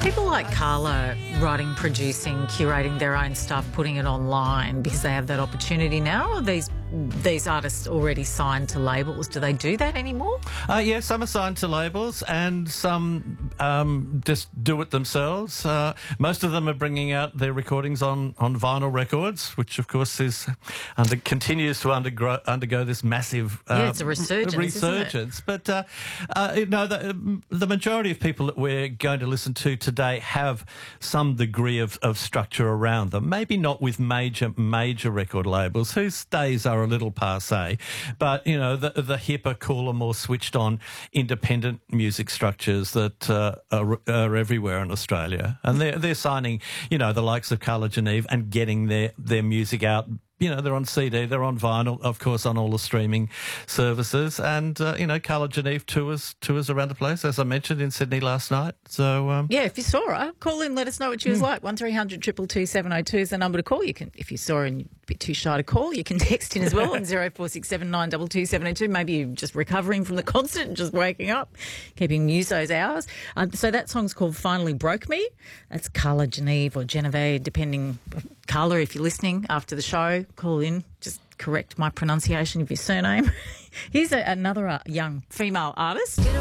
People like Carla writing, producing, curating their own stuff, putting it online because they have that opportunity now. Are these artists already signed to labels? Do they do that anymore? Yeah, some are signed to labels and some just do it themselves. Most of them are bringing out their recordings on vinyl records, which of course is continues to undergo this massive it's a resurgence. Isn't it? But the majority of people that we're going to listen to today have some degree of structure around them. Maybe not with major record labels whose days are a little passé, but you know the hipper, cooler, more switched on independent music structures that are everywhere in Australia, and they're signing the likes of Carla Geneve and getting their music out. They're on CD, they're on vinyl, of course, on all the streaming services. And, Carla Geneve tours around the place, as I mentioned, in Sydney last night. So, if you saw her, call in, let us know what she was like. 1300 222 702 is the number to call. You can, if you saw her and you're a bit too shy to call, you can text in as well on 0467 922 702. Maybe you're just recovering from the concert and just waking up, keeping musos hours. So that song's called Finally Broke Me. That's Carla Geneve or Genevieve, depending. Carla, if you're listening after the show, call in. Just correct my pronunciation of your surname. Here's another young female artist.